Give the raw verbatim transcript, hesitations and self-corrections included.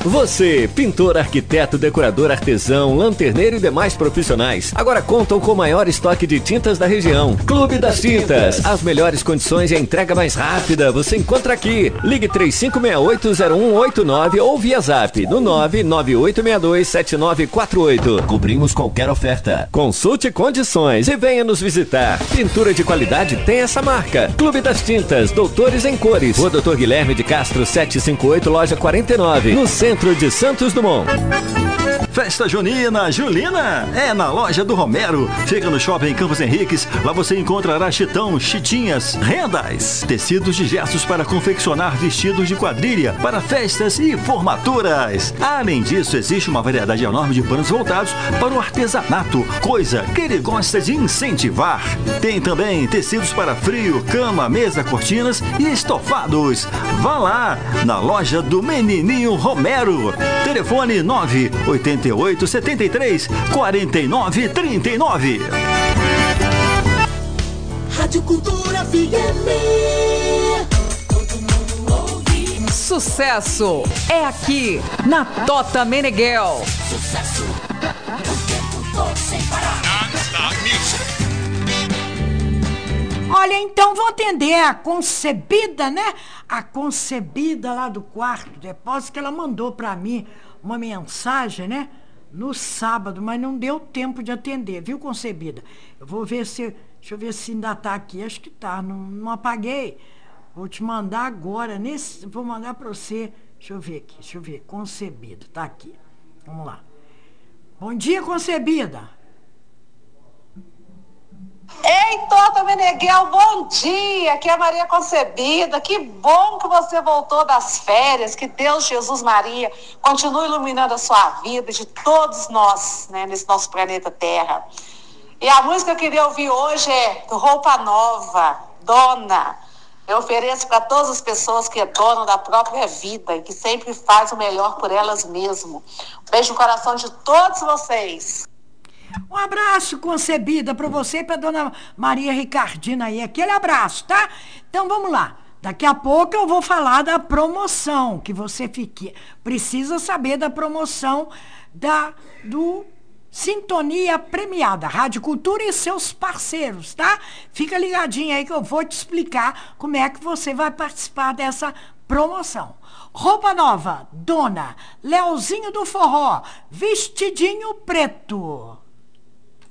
Você, pintor, arquiteto, decorador, artesão, lanterneiro e demais profissionais, agora contam com o maior estoque de tintas da região. Clube das Tintas. As melhores condições e a entrega mais rápida você encontra aqui. Ligue três cinco seis oito zero um oito nove ou via zap no nove nove oito seis dois sete nove quatro oito. Cobrimos qualquer oferta. Consulte condições e venha nos visitar. Pintura de qualidade tem essa marca. Clube das Tintas, Doutores em Cores. Rua Doutor Guilherme de Castro setecentos e cinquenta e oito, loja quarenta e nove, no centro de Santos Dumont. Festa junina Julina é na loja do Romero. Fica no Shopping Campos Henriques. Lá você encontrará chitão, chitinhas, rendas, tecidos de gestos para confeccionar vestidos de quadrilha para festas e formaturas. Além disso, existe uma variedade enorme de panos voltados para o artesanato, coisa que ele gosta de incentivar. Tem também tecidos para frio, cama, mesa, cortinas e estofados. Vá lá na loja do Menininho Romero. Telefone nove oito oito sete três quatro nove três nove. Rádio Cultura F M. Todo mundo ouve. Sucesso é aqui na Tota Meneghel. Sucesso. O tempo todo sem parar. Non-stop music. Olha, então vou atender a Concebida, né? A Concebida lá do quarto depósito, que ela mandou pra mim uma mensagem, né? No sábado, mas não deu tempo de atender, viu, Concebida? Eu vou ver se... Deixa eu ver se ainda tá aqui. Acho que tá, não, não apaguei. Vou te mandar agora, nesse... Vou mandar pra você... Deixa eu ver aqui, deixa eu ver. Concebida, tá aqui. Vamos lá. Bom dia, Concebida. Ei, Tota Meneghel, bom dia, aqui é a Maria Concebida, que bom que você voltou das férias, que Deus, Jesus, Maria, continue iluminando a sua vida, de todos nós, né, nesse nosso planeta Terra. E a música que eu queria ouvir hoje é Roupa Nova, Dona. Eu ofereço para todas as pessoas que é dona da própria vida e que sempre faz o melhor por elas mesmas. Um beijo no coração de todos vocês. Um abraço, Concebida, para você e para dona Maria Ricardina aí. Aquele abraço, tá? Então vamos lá. Daqui a pouco eu vou falar da promoção, que você fique, precisa saber da promoção da, do Sintonia Premiada, Rádio Cultura e seus parceiros, tá? Fica ligadinho aí que eu vou te explicar como é que você vai participar dessa promoção. Roupa Nova, Dona, Leozinho do Forró, Vestidinho Preto.